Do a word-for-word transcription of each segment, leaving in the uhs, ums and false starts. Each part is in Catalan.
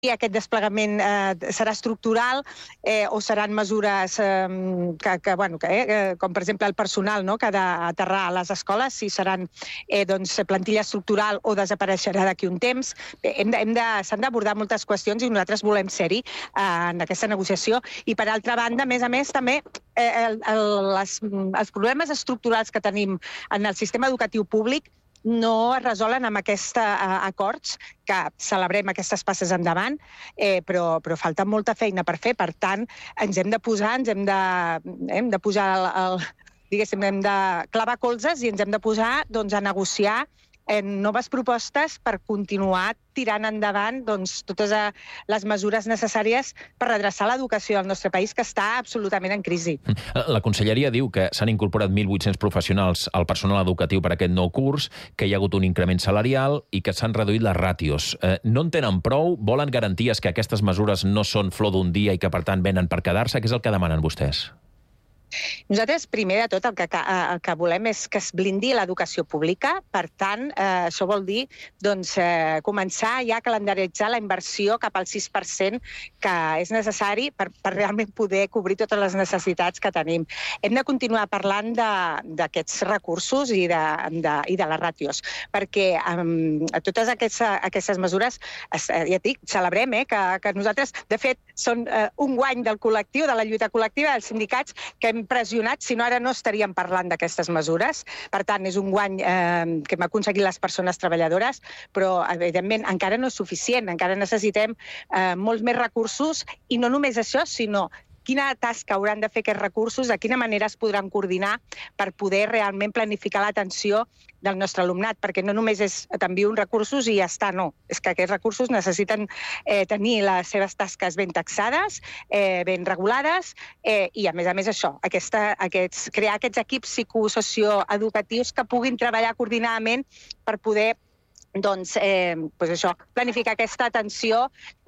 aquest desplegament eh, serà estructural eh, o seran mesures eh, que, que, bueno, que, eh, com per exemple el personal, no?, que ha d'aterrar a les escoles, si seran eh, doncs, plantilla estructural o desapareixerà d'aquí un temps. Bé, hem de, hem de, s'han d'abordar moltes qüestions i nosaltres volem ser-hi eh, en aquesta negociació. I per altra banda, a més a més, també eh, el, el, les, els problemes estructurals que tenim en el sistema educatiu públic no es resolen amb aquests acords, que celebrem aquestes passes endavant, eh, però, però falta molta feina per fer. Per tant, ens hem de posar, ens hem de, hem de posar el, el, diguéssim, hem de clavar colzes i ens hem de posar doncs, a negociar en noves propostes per continuar tirant endavant doncs, totes les mesures necessàries per redreçar l'educació del nostre país, que està absolutament en crisi. La Conselleria diu que s'han incorporat mil vuit-cents professionals al personal educatiu per aquest nou curs, que hi ha hagut un increment salarial i que s'han reduït les ràtios. Eh, no en tenen prou? Volen garanties que aquestes mesures no són flor d'un dia i que, per tant, venen per quedar-se? Què és el que demanen vostès? Nosaltres, primer de tot, el que, el que volem és que es blindi l'educació pública. Per tant, eh, això vol dir doncs, eh, començar ja a calendaritzar la inversió cap al sis per cent que és necessari per, per realment poder cobrir totes les necessitats que tenim. Hem de continuar parlant d'aquests recursos i de, de, i de les ràtios, perquè amb eh, totes aquestes, aquestes mesures, ja et dic, celebrem eh, que, que nosaltres, de fet, són eh, un guany del col·lectiu, de la lluita col·lectiva, dels sindicats, que hem pressionat, si no ara no estaríem parlant d'aquestes mesures. Per tant, és un guany eh, que hem aconseguit les persones treballadores, però, evidentment, encara no és suficient. Encara necessitem eh, molts més recursos, i no només això, sinó quina tasca hauran de fer aquests recursos, de quina manera es podran coordinar per poder realment planificar l'atenció del nostre alumnat, perquè no només és t'envio uns recursos i ja està, no. És que aquests recursos necessiten eh, tenir les seves tasques ben taxades, eh, ben regulades, eh, i a més a més això, aquesta, aquests, crear aquests equips psicosocioeducatius que puguin treballar coordinadament per poder doncs, eh, pues això, planificar aquesta atenció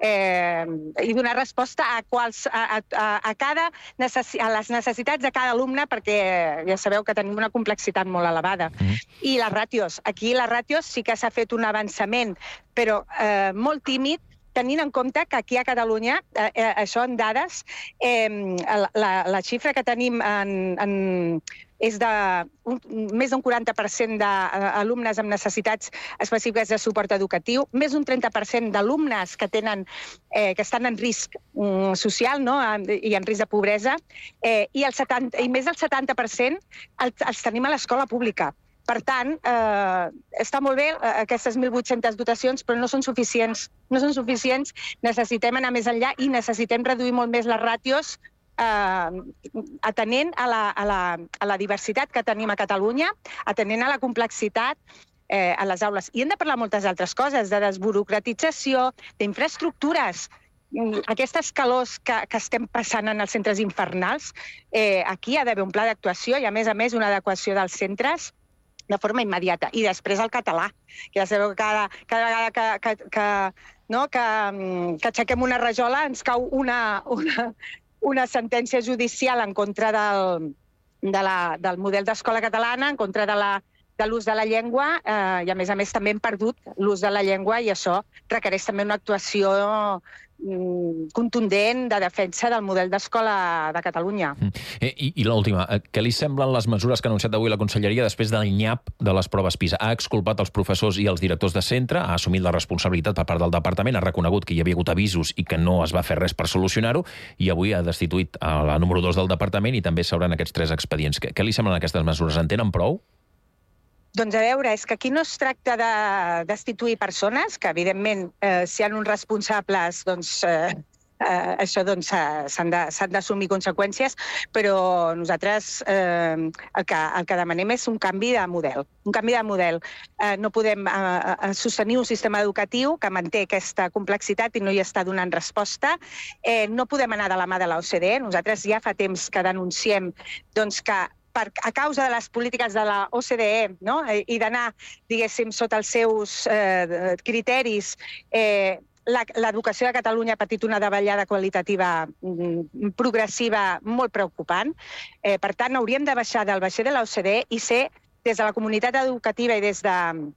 eh, i donar resposta a, quals, a, a, a, cada necessi a les necessitats de cada alumne, perquè ja sabeu que tenim una complexitat molt elevada. Mm. I les ràtios. Aquí les ràtios sí que s'ha fet un avançament, però eh, molt tímid, tenint en compte que aquí a Catalunya, eh, eh, això en dades, eh, la, la xifra que tenim en, en, és de un, més d'un quaranta per cent d'alumnes amb necessitats específiques de suport educatiu, més d'un trenta per cent d'alumnes que tenen eh, que estan en risc mm, social, no?, i en risc de pobresa, eh, i, el setanta, i més del setanta per cent els, els tenim a l'escola pública. Per tant, eh, està molt bé eh, aquestes mil vuit-centes dotacions, però no són suficients. No són suficients, necessitem anar més enllà i necessitem reduir molt més les ràtios eh, atenent a la, a, la, a la diversitat que tenim a Catalunya, atenent a la complexitat eh, a les aules. I hem de parlar moltes altres coses, de desburocratització, d'infraestructures, aquestes calors que, que estem passant en els centres infernals. Eh, aquí hi ha d'haver un pla d'actuació i, a més a més, una adequació dels centres de forma immediata. I després el català, que ja sabeu que cada, cada vegada que, que, que, no, que, que aixequem una rajola ens cau una, una, una sentència judicial en contra del, de la, del model d'escola catalana, en contra de la de l'ús de la llengua, eh, i a més a més també hem perdut l'ús de la llengua, i això requereix també una actuació mm, contundent de defensa del model d'escola de Catalunya. Mm. I, i l'última, què li semblen les mesures que ha anunciat avui la Conselleria després del nyap de les proves PISA? Ha exculpat els professors i els directors de centre, ha assumit la responsabilitat per part del departament, ha reconegut que hi havia hagut avisos i que no es va fer res per solucionar-ho, i avui ha destituït a la número dos del departament i també s'hauran aquests tres expedients. Què, què li semblen aquestes mesures? En tenen prou? Doncs a veure, és que aquí no es tracta de destituir persones, que evidentment eh, si hi ha uns responsables, doncs eh, eh, això doncs s'han de, s'han d'assumir conseqüències, però nosaltres eh, el, que, el que demanem és un canvi de model. Un canvi de model. Eh, no podem eh, sostenir un sistema educatiu que manté aquesta complexitat i no hi està donant resposta. Eh, no podem anar de la mà de l'O C D E. Nosaltres ja fa temps que denunciem doncs, que Per, a causa de les polítiques de la O C D E, no? I d'anar, diguéssim, sota els seus eh, criteris, eh, l'educació de Catalunya ha patit una davallada qualitativa mm, progressiva molt preocupant. Eh, per tant, hauríem de baixar del vaixell de la O C D E i ser, des de la comunitat educativa i des de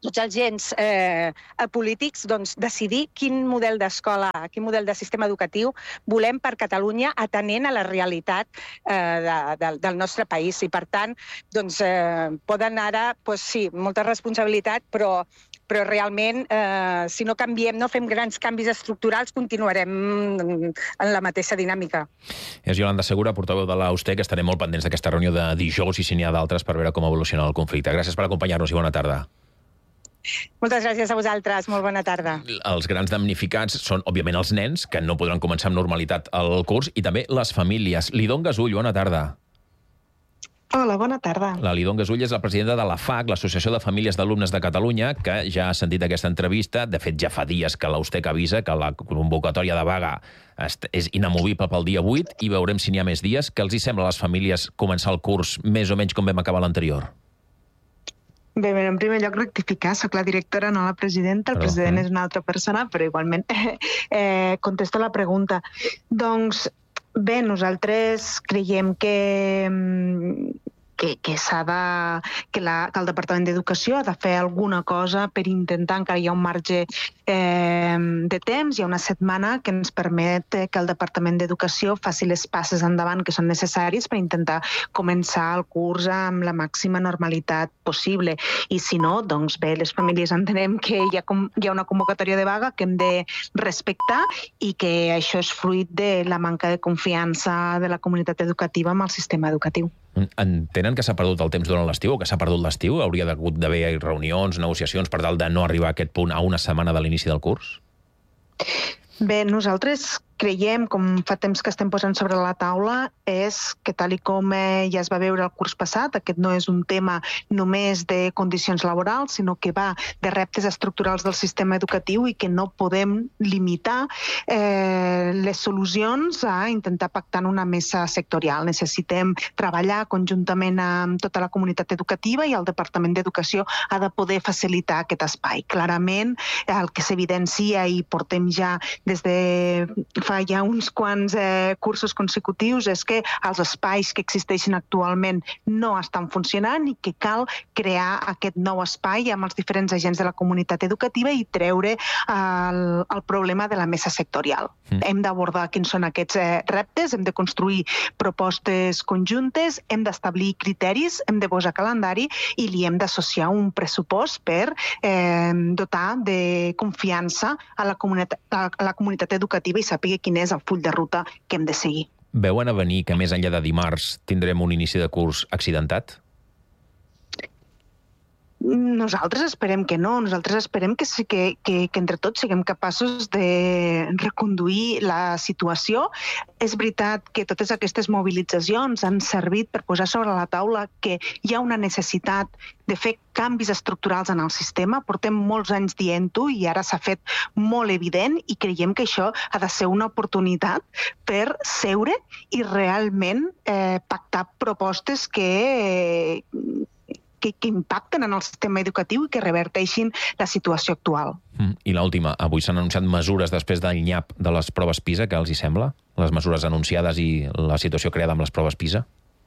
tots els gens eh, polítics, doncs, decidir quin model d'escola, quin model de sistema educatiu volem per Catalunya atenent a la realitat eh, de, de, del nostre país. I, per tant, doncs, eh, poden ara, doncs, sí, molta responsabilitat, però però realment, eh, si no canviem, no fem grans canvis estructurals, continuarem en la mateixa dinàmica. És Iolanda Segura, portaveu de l'A U S T E C, que estarem molt pendents d'aquesta reunió de dijous i si n'hi ha d'altres per veure com evoluciona el conflicte. Gràcies per acompanyar-nos i bona tarda. Moltes gràcies a vosaltres. Molt bona tarda. Els grans damnificats són, òbviament, els nens, que no podran començar amb normalitat el curs, i també les famílies. Lidon Gasull, bona tarda. Hola, bona tarda. La Lidon Gasull és la presidenta de la F A C, l'Associació de Famílies d'Alumnes de Catalunya, que ja ha sentit aquesta entrevista. De fet, ja fa dies que l'A U S T E C avisa que la convocatòria de vaga és inamovible pel dia vuit i veurem si n'hi ha més dies. Què els hi sembla a les famílies començar el curs més o menys com vam acabar l'anterior? Bé, bé, en primer lloc rectificar, soc la directora, no la presidenta, el però, president eh? és una altra persona, però igualment eh, contesto la pregunta. Doncs bé, nosaltres creiem que, que, que s'ha de, que, la, que el Departament d'Educació ha de fer alguna cosa per intentar, encara hi ha un marge eh, de temps, hi ha una setmana que ens permet que el Departament d'Educació faci les passes endavant que són necessàries per intentar començar el curs amb la màxima normalitat possible. I si no, doncs bé, les famílies entenem que hi ha, hi ha una convocatòria de vaga que hem de respectar i que això és fruit de la manca de confiança de la comunitat educativa amb el sistema educatiu. Entenen que s'ha perdut el temps durant l'estiu o que s'ha perdut l'estiu? Hauria hagut d'haver reunions, negociacions per tal de no arribar a aquest punt a una setmana de l'inici del curs? Bé, nosaltres creiem, com fa temps que estem posant sobre la taula, és que tal i com eh, ja es va veure el curs passat, aquest no és un tema només de condicions laborals, sinó que va de reptes estructurals del sistema educatiu i que no podem limitar eh, les solucions a intentar pactar en una mesa sectorial. Necessitem treballar conjuntament amb tota la comunitat educativa i el Departament d'Educació ha de poder facilitar aquest espai. Clarament, el que s'evidencia i portem ja des de fa ja uns quants eh, cursos consecutius és que els espais que existeixen actualment no estan funcionant i que cal crear aquest nou espai amb els diferents agents de la comunitat educativa i treure eh, el, el problema de la mesa sectorial. Mm. Hem d'abordar quins són aquests eh, reptes, hem de construir propostes conjuntes, hem d'establir criteris, hem de posar calendari i li hem d'associar un pressupost per eh, dotar de confiança a la comunitat, a la comunitat educativa i saber quin és el full de ruta que hem de seguir. Veuen a venir que més enllà de dimarts tindrem un inici de curs accidentat? Nosaltres esperem que no. Nosaltres esperem que, que, que, que entre tots siguem capaços de reconduir la situació. És veritat que totes aquestes mobilitzacions han servit per posar sobre la taula que hi ha una necessitat de fer canvis estructurals en el sistema. Portem molts anys dient-ho i ara s'ha fet molt evident i creiem que això ha de ser una oportunitat per seure i realment eh, pactar propostes que... Eh, Que, que impacten en el sistema educatiu i que reverteixin la situació actual. Mm. I l'última, avui s'han anunciat mesures després del nyap de les proves PISA, què els hi sembla? Les mesures anunciades i la situació creada amb les proves PISA?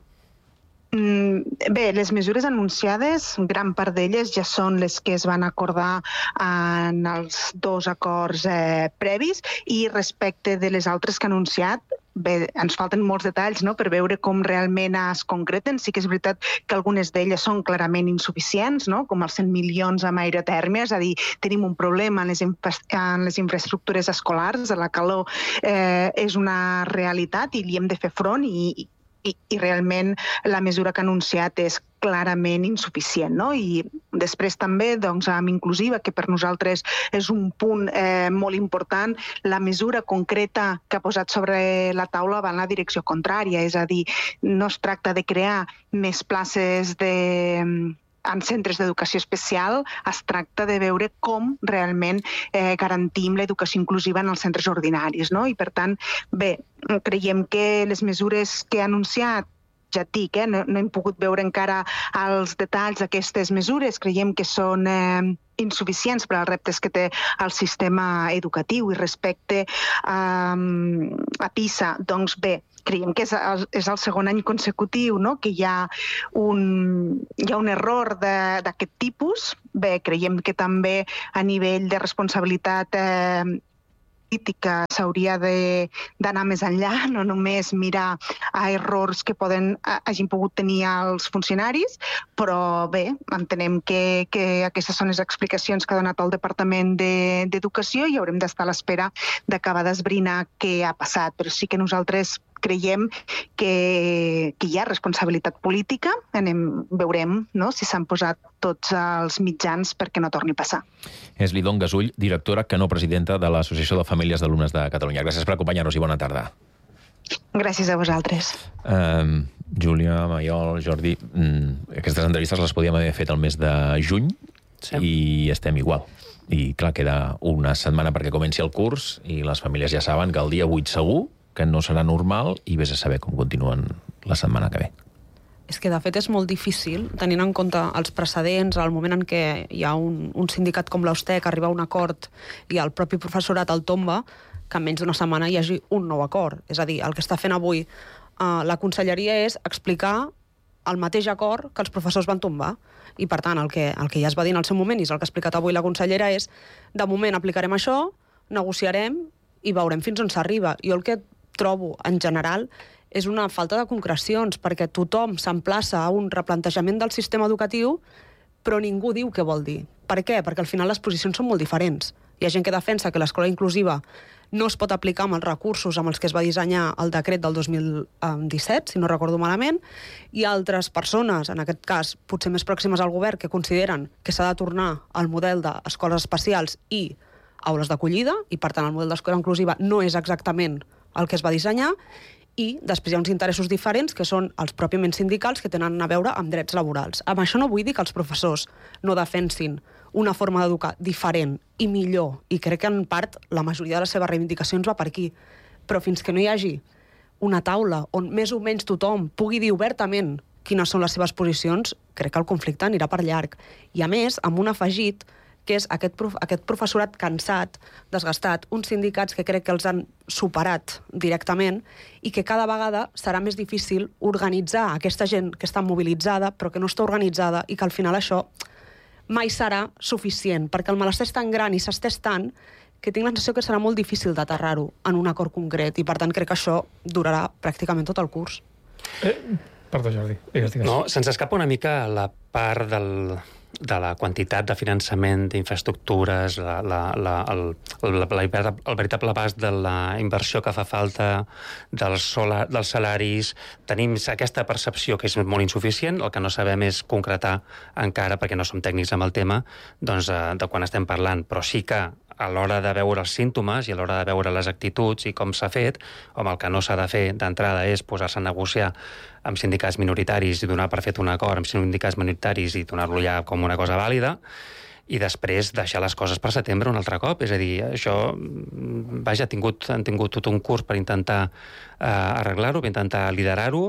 Bé, les mesures anunciades, gran part d'elles ja són les que es van acordar en els dos acords eh, previs i respecte de les altres que han anunciat, bé, ens falten molts detalls no?, per veure com realment es concreten. Sí que és veritat que algunes d'elles són clarament insuficients, no?, com els cent milions amb aerotèrmia, és a dir, tenim un problema en les, en les infraestructures escolars, la calor eh, és una realitat i li hem de fer front i, i, i realment la mesura que ha anunciat és clarament insuficient. No? I després també, doncs, amb inclusiva, que per nosaltres és un punt eh, molt important, la mesura concreta que ha posat sobre la taula va en la direcció contrària, és a dir, no es tracta de crear més places de... en centres d'educació especial, es tracta de veure com realment eh, garantim l'educació inclusiva en els centres ordinaris. No? I, per tant, bé, creiem que les mesures que ha anunciat, ja et dic, eh, no, no hem pogut veure encara els detalls d'aquestes mesures, creiem que són eh, insuficients per als reptes que té el sistema educatiu i respecte a, a PISA, doncs bé, creiem que és el, és el segon any consecutiu no? que hi ha un, hi ha un error d'aquest tipus. bé, creiem que també a nivell de responsabilitat eh, política s'hauria d'anar més enllà, no només mirar a errors que poden, hagin pogut tenir els funcionaris, però bé, entenem que, que aquestes són les explicacions que ha donat el Departament d'Educació i haurem d'estar a l'espera d'acabar d'esbrinar què ha passat, però sí que nosaltres creiem que, que hi ha responsabilitat política. Anem, veurem no, si s'han posat tots els mitjans perquè no torni a passar. És Lidon Gasull, directora, que no presidenta de l'Associació de Famílies d'Alumnes de Catalunya. Gràcies per acompanyar-nos i bona tarda. Gràcies a vosaltres. Um, Júlia, Maiol, Jordi, um, aquestes entrevistes les podíem haver fet el mes de juny sí. I estem igual. I clar, queda una setmana perquè comenci el curs i les famílies ja saben que el dia vuit segur que no serà normal i vés a saber com continuen la setmana que ve. És que, de fet, és molt difícil, tenint en compte els precedents, el moment en què hi ha un, un sindicat com l'Austec arriba a un acord i el propi professorat el tomba, que en menys d'una setmana hi hagi un nou acord. És a dir, el que està fent avui eh, la conselleria és explicar el mateix acord que els professors van tombar. I, per tant, el que, el que ja es va dir en el seu moment i és el que ha explicat avui la consellera és, de moment aplicarem això, negociarem i veurem fins on s'arriba. Jo el que trobo, en general, és una falta de concrecions, perquè tothom s'emplaça a un replantejament del sistema educatiu, però ningú diu què vol dir. Per què? Perquè al final les posicions són molt diferents. Hi ha gent que defensa que l'escola inclusiva no es pot aplicar amb els recursos amb els que es va dissenyar el decret del dos mil disset, si no recordo malament, i altres persones, en aquest cas potser més pròximes al govern, que consideren que s'ha de tornar al model d'escoles especials i aules d'acollida, i per tant el model d'escola inclusiva no és exactament el que es va dissenyar, i després hi ha uns interessos diferents que són els pròpiament sindicals que tenen a veure amb drets laborals. Amb això no vull dir que els professors no defensin una forma d'educar diferent i millor, i crec que en part la majoria de les seves reivindicacions va per aquí, però fins que no hi hagi una taula on més o menys tothom pugui dir obertament quines són les seves posicions, crec que el conflicte anirà per llarg. I a més, amb un afegit, que és aquest, prof aquest professorat cansat, desgastat, uns sindicats que crec que els han superat directament i que cada vegada serà més difícil organitzar aquesta gent que està mobilitzada però que no està organitzada i que al final això mai serà suficient, perquè el malestar és tan gran i s'estès tant que tinc la sensació que serà molt difícil d'aterrar-ho en un acord concret i per tant crec que això durarà pràcticament tot el curs. Eh, perdó, Jordi. No, se'ns escapa una mica la part del... de la quantitat de finançament d'infraestructures, la, la, la, el, el, el, el veritable abast de la inversió que fa falta, dels, sola, dels salaris. Tenim aquesta percepció que és molt insuficient, el que no sabem és concretar encara, perquè no som tècnics amb el tema, doncs, de quan estem parlant, però sí que a l'hora de veure els símptomes i a l'hora de veure les actituds i com s'ha fet, home, el que no s'ha de fer d'entrada és posar-se a negociar amb sindicats minoritaris i donar per fet un acord amb sindicats minoritaris i donar-lo ja com una cosa vàlida, i després deixar les coses per setembre un altre cop. És a dir, això, vaja, ha tingut, han tingut tot un curs per intentar eh, arreglar-ho, per intentar liderar-ho.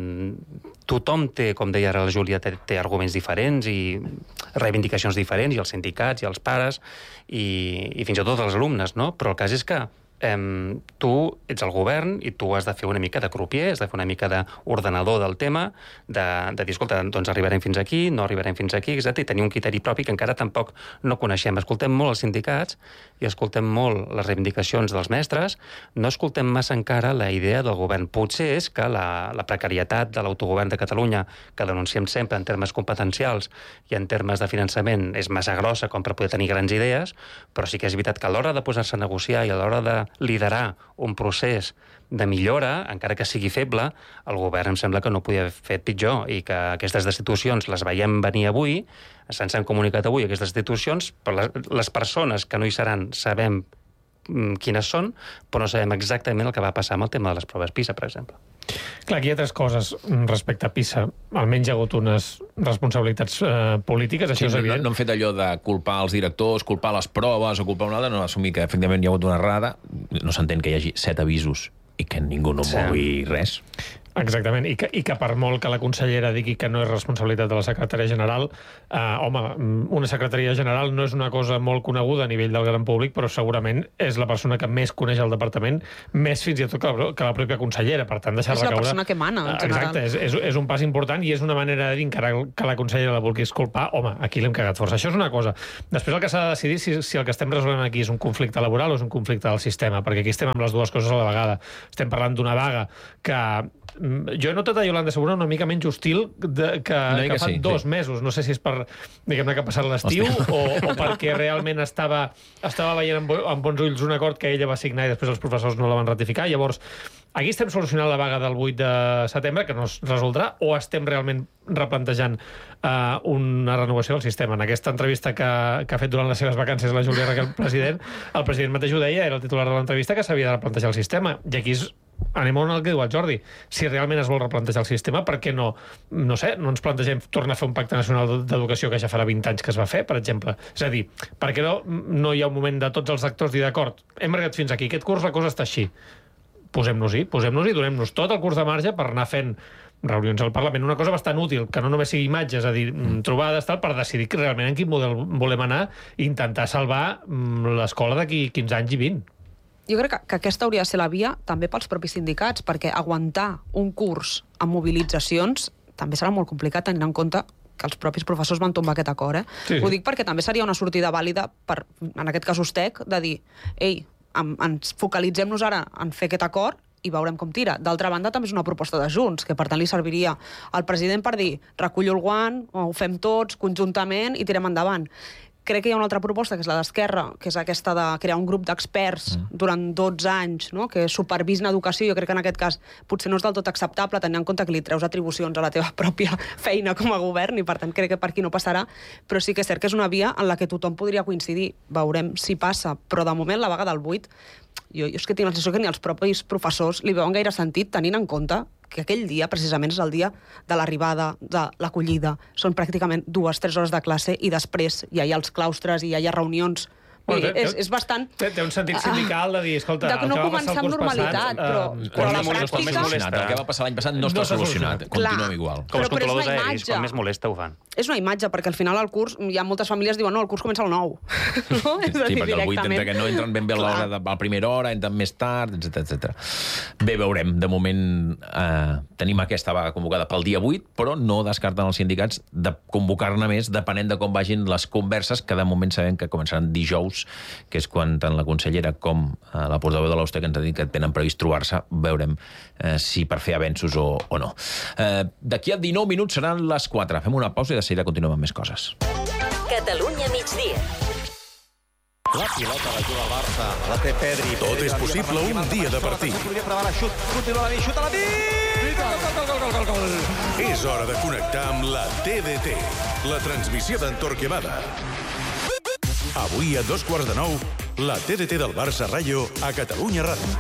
Tothom té, com deia ara la Júlia, té, té arguments diferents i reivindicacions diferents, i els sindicats, i els pares, i, i fins i tot els alumnes, no? Però el cas és que Um, tu ets el govern i tu has de fer una mica de crupier, has de fer una mica d'ordenador del tema, de, de dir, escolta, doncs arribarem fins aquí, no arribarem fins aquí, exacte, i tenir un criteri propi que encara tampoc no coneixem. Escoltem molt els sindicats i escoltem molt les reivindicacions dels mestres, no escoltem massa encara la idea del govern. Potser és que la, la precarietat de l'autogovern de Catalunya, que denunciem sempre en termes competencials i en termes de finançament, és massa grossa com per poder tenir grans idees, però sí que és veritat que a l'hora de posar-se a negociar i a l'hora de liderar un procés de millora, encara que sigui feble, el govern em sembla que no podia haver fet pitjor, i que aquestes destitucions les veiem venir avui, se'ns han comunicat avui aquestes destitucions, però les, les persones que no hi seran sabem quines són, però no sabem exactament el que va passar amb el tema de les proves PISA, per exemple. Clar, aquí hi ha tres coses respecte a PISA. Almenys hi ha hagut unes responsabilitats eh, polítiques, això sí, és evident. No, no hem fet allò de culpar els directors, culpar les proves o culpar una altra, no assumir que efectivament hi ha hagut una errada. No s'entén que hi hagi set avisos i que ningú no sí. mogui res. Exactament, i que, i que per molt que la consellera digui que no és responsabilitat de la secretària general, eh, home, una secretaria general no és una cosa molt coneguda a nivell del gran públic, però segurament és la persona que més coneix el departament, més fins i tot que la, que la pròpia consellera, per tant deixar és recaure... És la persona que mana, en general. Exacte, és, és, és un pas important i és una manera de dir encara que la consellera la vulgui escolpar, home, aquí l'hem cagat força. Això és una cosa. Després el que s'ha de decidir si, si el que estem resolent aquí és un conflicte laboral o és un conflicte del sistema, perquè aquí estem amb les dues coses a la vegada. Estem parlant d'una vaga que jo he notat a Yolanda Segura una mica menys hostil de, que, no, que, que fa sí, dos sí. mesos. No sé si és per, diguem-ne, que ha passat l'estiu o, o perquè realment estava, estava veient amb, amb bons ulls un acord que ella va signar i després els professors no la van ratificar. Llavors, aquí estem solucionant la vaga del vuit de setembre, que no es resoldrà, o estem realment replantejant uh, una renovació del sistema? En aquesta entrevista que, que ha fet durant les seves vacances la Júlia Raquel, president, el president mateix ho deia, era el titular de l'entrevista, que s'havia de replantejar el sistema. I aquí és anem on el que diu el Jordi. Si realment es vol replantejar el sistema, per què no, no sé, no ens plantegem tornar a fer un pacte nacional d'educació que ja farà vint anys que es va fer, per exemple? És a dir, per què no, no hi ha un moment de tots els actors dir d'acord, hem arribat fins aquí, aquest curs la cosa està així. Posem-nos-hi, posem-nos-hi, donem-nos tot el curs de marge per anar fent reunions al Parlament, una cosa bastant útil, que no només sigui imatges, és a dir, trobades, tal, per decidir que realment en quin model volem anar i intentar salvar l'escola d'aquí quinze anys i vint. Jo crec que, que aquesta hauria de ser la via també pels propis sindicats, perquè aguantar un curs amb mobilitzacions també serà molt complicat, tenint en compte que els propis professors van tombar aquest acord. Eh? Sí, sí. Ho dic perquè també seria una sortida vàlida per, en aquest cas Ustec, de dir, ei, en, ens focalitzem-nos ara en fer aquest acord i veurem com tira. D'altra banda, també és una proposta de Junts, que per tant li serviria al president per dir, recullo el guant, ho fem tots conjuntament i tirem endavant. Crec que hi ha una altra proposta, que és la d'Esquerra, que és aquesta de crear un grup d'experts mm. durant dotze anys, no? Que supervisen educació. Jo crec que en aquest cas potser no és del tot acceptable, tenint en compte que li treus atribucions a la teva pròpia feina com a govern, i per tant crec que per aquí no passarà, però sí que és cert que és una via en la que tothom podria coincidir. Veurem si passa, però de moment la vaga del vuit, jo, jo és que tinc la sensació que ni els propis professors li veuen gaire sentit, tenint en compte que aquell dia, precisament, és el dia de l'arribada, de l'acollida. Són pràcticament dues, tres hores de classe i després hi ha els claustres i hi ha reunions. Bueno, té, és, és bastant... Té, té un sentit sindical de dir, escolta, de no començar amb normalitat, passat, però, uh, però la pràctica... El que va passar l'any passat no, no està solucionat, continuem igual. Com els controladors aèris, quan més molesta ho fan. És una imatge, perquè al final el curs, hi ha moltes famílies que diuen, no, el curs comença al nou. No? És sí, perquè el vuit entra que no entren ben bé a l'hora de la primera hora, entren més tard, etcètera etcètera. Bé, veurem. De moment eh, tenim aquesta vaga convocada pel dia vuit, però no descarten els sindicats de convocar-ne més, depenent de com vagin les converses, que de moment sabem que començaran dijous, que és quan tant la consellera com eh, la portaveu de l'Ustec ens ha dit que tenen previst trobar-se. Veurem eh, si per fer avenços o, o no. Eh, D'aquí a dinou minuts seran les quatre. Fem una pausa i de seguida continuem amb més coses. Catalunya migdia. La pilota la juga el Barça, la té Pedri. Tot és possible un dia de partit. Podria provar la xut, continua la nit, xuta la nit! Gol, gol, gol, gol, gol, gol! És hora de connectar amb la T D T, la transmissió d'en Torquemada. Avui a dos quarts de nou, la T D T del Barça Rayo a Catalunya Ràdio.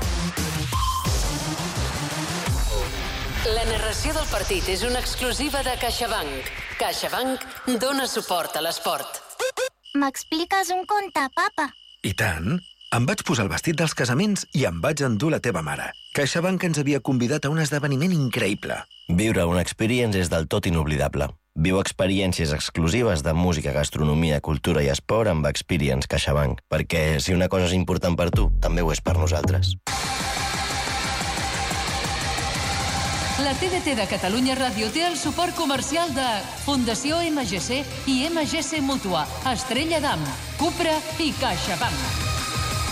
La narració del partit és una exclusiva de CaixaBank. CaixaBank dona suport a l'esport. M'expliques un conte, papa? I tant. Em vaig posar el vestit dels casaments i em vaig endur la teva mare. CaixaBank ens havia convidat a un esdeveniment increïble. Viure una experience és del tot inoblidable. Viu experiències exclusives de música, gastronomia, cultura i esport amb Experience CaixaBank, perquè si una cosa és important per tu, també ho és per nosaltres. La T D T de Catalunya Ràdio té el suport comercial de Fundació M G C i M G C Mútua, Estrella d'Am, Cupra i CaixaBank.